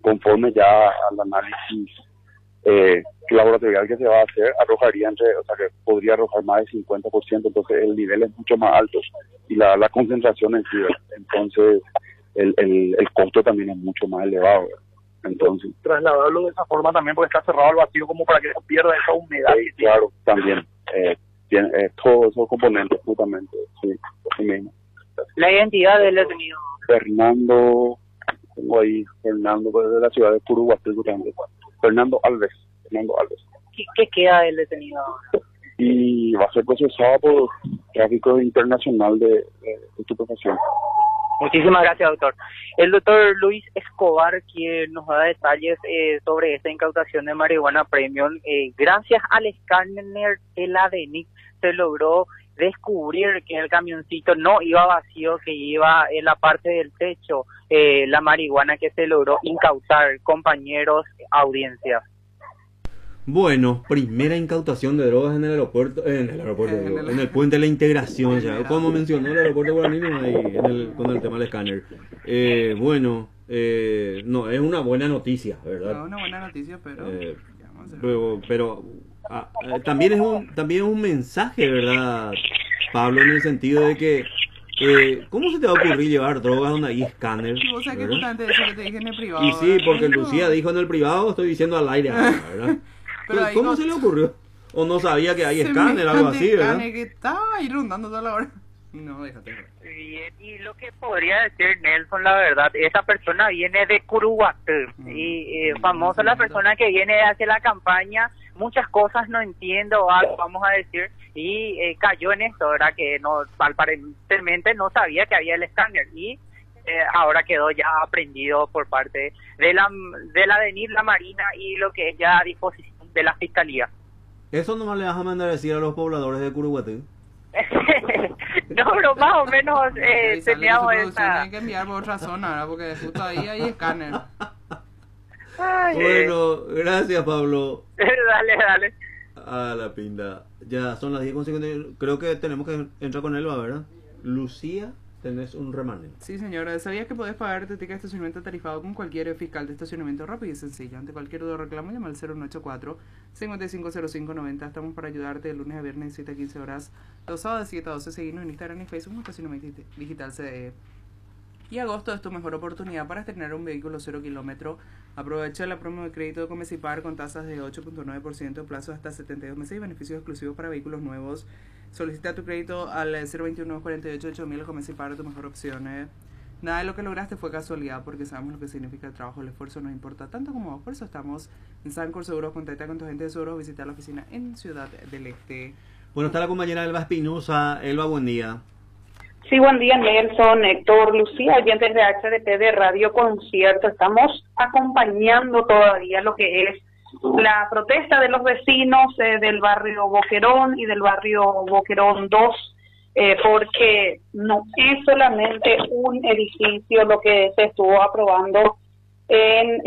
conforme ya al análisis laboratorial que se va a hacer, arrojaría o sea, que podría arrojar más del 50%, entonces el nivel es mucho más alto y la concentración en sí, entonces el costo también es mucho más elevado, ¿verdad? Entonces trasladarlo de esa forma también, porque está cerrado al vacío, como para que no pierda esa humedad. Claro, también tiene todos esos componentes, justamente, sí, así mismo. La identidad del detenido. Fernando, tengo ahí, Fernando, pues, de la ciudad de Curuguaté, Fernando Alves. ¿Qué queda del detenido ahora? Y va a ser procesado por tráfico internacional de estupefacientes. Muchísimas gracias, doctor. El doctor Luis Escobar, quien nos da detalles sobre esta incautación de marihuana premium. Gracias al escáner de la DENIC se logró descubrir que el camioncito no iba vacío, que iba en la parte del techo la marihuana que se logró incautar. Compañeros, audiencia. Bueno, primera incautación de drogas en el aeropuerto, en el puente de la integración, ya, como mencionó el aeropuerto guaranino ahí con el tema del escáner. No, es una buena noticia, ¿verdad? No, una buena noticia, pero también es un mensaje, ¿verdad, Pablo? En el sentido de que ¿cómo se te va a ocurrir llevar drogas donde hay escáner? Sí, o sea, que justamente eso que te dije en el privado. Y sí, porque Lucía dijo en el privado, estoy diciendo al aire ahora, ¿verdad? Pero ¿cómo se le ocurrió? ¿O no sabía que hay escáner o algo así, verdad? Que estaba ahí rondando toda la hora. No, déjate. Y lo que podría decir Nelson, la verdad, esa persona viene de Curuguaté y famosa la persona que viene hacia la campaña, muchas cosas no entiendo, algo vamos a decir, y cayó en esto, ¿verdad? Que no, aparentemente no sabía que había el escáner y ahora quedó ya aprendido por parte de la DENIR, la Marina y lo que es ya a disposición de la Fiscalía. ¿Eso nomás le vas a mandar a decir a los pobladores de Curuguaté? No, pero más o menos teníamos esa... Tienen que enviar por otra zona, ¿verdad? Porque justo ahí hay escáner. Bueno, gracias, Pablo. Dale. A la pinta. Ya son las 10:50. Creo que tenemos que entrar con Elba, ¿verdad? Lucía, tenés un remanente. Sí, señora. ¿Sabías que podés pagar tu ticket de estacionamiento tarifado con cualquier fiscal de estacionamiento rápido y sencillo? Ante cualquier duda o reclamo, llama al 0184-550590. Estamos para ayudarte de lunes a viernes, 7 a 15 horas. Los sábados de 7 a 12. Seguimos en Instagram y Facebook, Estacionamiento Digital CDE. Y agosto es tu mejor oportunidad para estrenar un vehículo 0 kilómetro. Aprovecha la promo de crédito de Comecipar con tasas de 8.9%, plazo hasta 72 meses y beneficios exclusivos para vehículos nuevos. Solicita tu crédito al 021-48-8000. Comecipar, tu mejor opción. Nada de lo que lograste fue casualidad, porque sabemos lo que significa el trabajo. El esfuerzo nos importa tanto como vos. Por eso estamos en Sancor Seguros. Contacta con tu agente de seguros, visita la oficina en Ciudad del Este. Bueno, está la compañera Elba Espinosa. Elba, buen día. Sí, buen día, Nelson, Héctor, Lucía, oyentes de HDP de Radio Concierto. Estamos acompañando todavía lo que es la protesta de los vecinos del barrio Boquerón y del barrio Boquerón 2, porque no es solamente un edificio lo que se estuvo aprobando en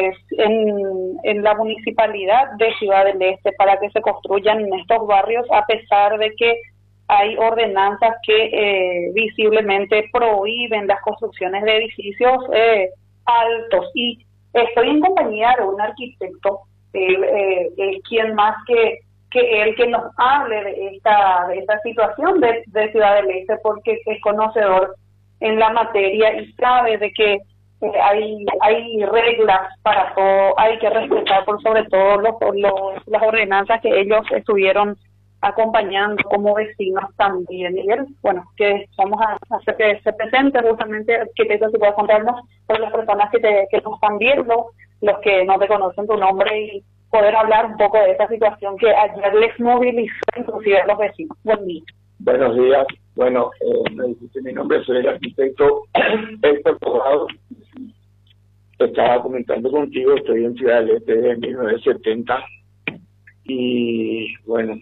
la municipalidad de Ciudad del Este para que se construyan en estos barrios, a pesar de que hay ordenanzas que visiblemente prohíben las construcciones de edificios altos. Y estoy en compañía de un arquitecto, quien más que él que nos hable de esta situación de Ciudad del Este, porque es conocedor en la materia y sabe de que hay reglas para todo, hay que respetar por sobre todo las ordenanzas que ellos estuvieron acompañando como vecinos también. Y él, bueno, que vamos a hacer que se presente justamente, que te pueda contarnos por las personas que nos están viendo, los que no te conocen tu nombre, y poder hablar un poco de esta situación que ayer les movilizó inclusive a los vecinos. Buen día. Buenos días. Bueno, me dijiste mi nombre, soy el arquitecto Héctor Cojado. Estaba comentando contigo, estoy en Ciudad del Este desde 1970 y bueno,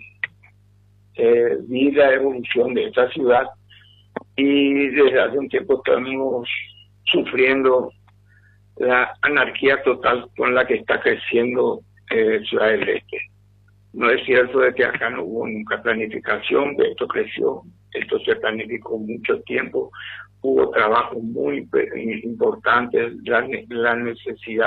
vi la evolución de esta ciudad y desde hace un tiempo estamos sufriendo la anarquía total con la que está creciendo Ciudad del Este. No es cierto de que acá no hubo nunca planificación, de esto creció, esto se planificó mucho tiempo, hubo trabajos muy importantes, la necesidad